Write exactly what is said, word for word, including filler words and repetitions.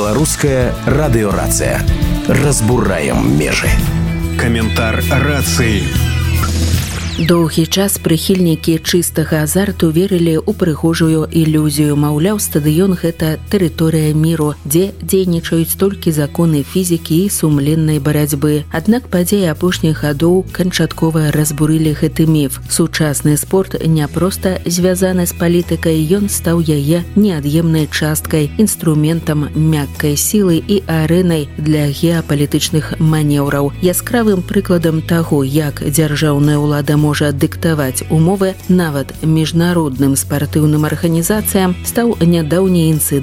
Белорусская радиорация. Разбураем межи. Каментар рацыі. Доўгі час прыхільнікі чыстага азарту верылі ў прыгожую ілюзію. Маўляў, стадыён – гэта тэрыторыя міру, дзе дзейнічаюць толькі законы фізікі і сумленнай барацьбы. Аднак падзеі апошніх гадоў канчаткова разбурылі гэты міф. Сучасны спорт не проста звязаны з палітыкай, ён стаў яе неад'емнай часткай, інструментам мяккай сілы і арэнай для геапалітычных манеўраў. Яскравым прыкладам таго, як дзяржаўная ўлада можа дыктаваць умовы нават міжнародным спартыўным арганізацыям, стаў нядаўні інцыдэнт